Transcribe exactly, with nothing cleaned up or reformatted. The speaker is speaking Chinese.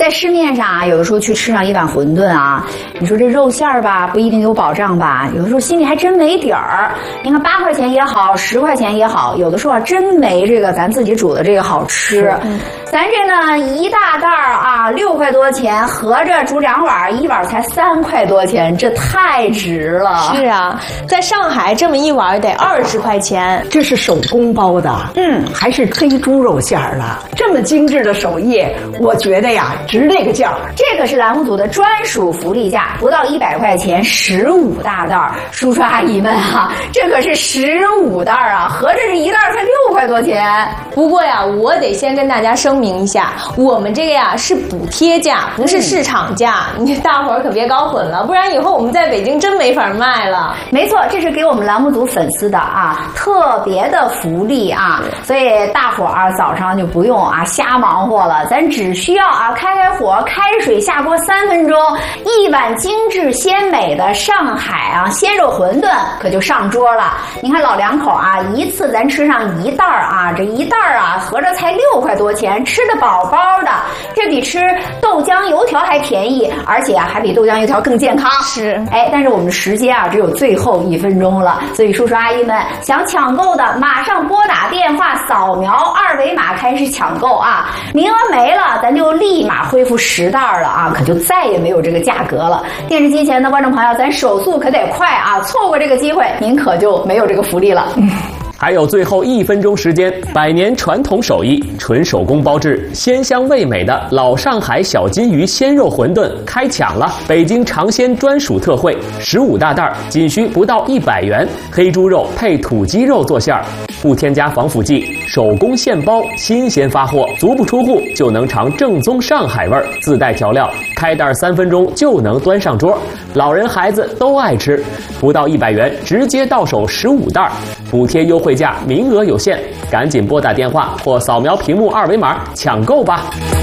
在市面上啊，有的时候去吃上一碗馄饨啊，你说这肉馅儿吧，不一定有保障吧？有的时候心里还真没底儿。你看八块钱也好，十块钱也好，有的时候啊真没这个咱自己煮的这个好吃。嗯、咱这呢一大袋儿啊六块多钱，合着煮两碗，一碗才三块多钱，这太值了。 是啊，在上海这么一碗得二十块钱， 这是手工包的，嗯，还是黑猪肉馅儿的，这么精致的手艺，我觉得呀值这个价。 这个是栏目组的专属福利价，不到一百块钱，十五大袋儿。叔叔阿姨们啊，这可是十五袋儿啊，合着这一袋才六块多钱。 不过呀，我得先跟大家声明一下，我们这个呀是补贴价，不是市场价，嗯、你大伙儿可别搞混了，不然以后我们在北京真没法卖了。 没错，这是给我们栏目组粉丝的啊特别的福利啊，所以大伙儿早上就不用啊瞎忙活了，咱只需要啊开开火，开水下锅三分钟，一碗精致鲜美的上海啊鲜肉馄饨可就上桌了。你看老两口啊，一次咱吃上一袋儿啊，这一袋儿啊合着才六块多钱，吃得饱饱的，这比吃豆浆油条还便宜，而且啊还比豆浆油条更健康。 是， 哎，但是我们的时间啊只有最后一分钟了，所以叔叔阿姨们想抢购的，马上拨打电话扫描二维码开始抢购啊！名额没了，咱就立马恢复十袋了啊，可就再也没有这个价格了。电视机前的观众朋友，咱手速可得快啊，错过这个机会，您可就没有这个福利了。 还有最后一分钟时间，百年传统手艺，纯手工包制，鲜香味美的老上海小金鱼鲜肉馄饨开抢了！北京尝鲜专属特惠，十五大袋，仅需不到一百元，黑猪肉配土鸡肉做馅儿，不添加防腐剂，手工现包，新鲜发货，足不出户就能尝正宗上海味儿，自带调料，开袋三分钟就能端上桌，老人孩子都爱吃，不到一百元，直接到手十五袋，补贴优惠价名额有限，赶紧拨打电话或扫描屏幕二维码抢购吧。